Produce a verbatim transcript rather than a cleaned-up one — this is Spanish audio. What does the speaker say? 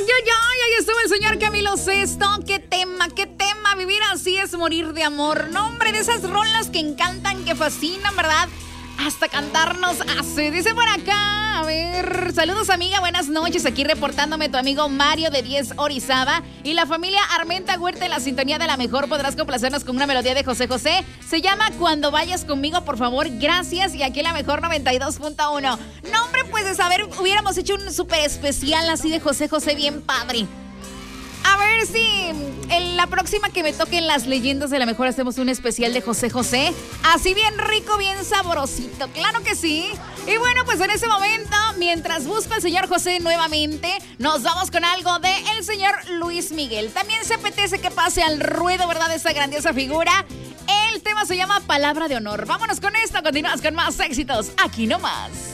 ay, ay, ahí estuvo el señor Camilo Sesto. Qué tema, qué tema. Vivir así es morir de amor. No, hombre, de esas rolas que encantan, que fascinan, ¿verdad? Hasta cantarnos hace. Dice por acá, a ver, saludos amiga, buenas noches. Aquí reportándome tu amigo Mario de diez Orizaba y la familia Armenta Huerta en la sintonía de la mejor. Podrás complacernos con una melodía de José José. Se llama Cuando vayas conmigo, por favor, gracias. Y aquí la mejor noventa y dos punto uno. No, hombre, pues de saber, hubiéramos hecho un súper especial así de José José bien padre. A ver si en la próxima que me toquen las leyendas de la mejor hacemos un especial de José José. Así bien rico, bien sabrosito. Claro que sí. Y bueno, pues en ese momento, mientras busca el señor José nuevamente, nos vamos con algo de el señor Luis Miguel. También se apetece que pase al ruedo, ¿verdad? De esa grandiosa figura. El tema se llama Palabra de Honor. Vámonos con esto. Continuamos con más éxitos. Aquí nomás.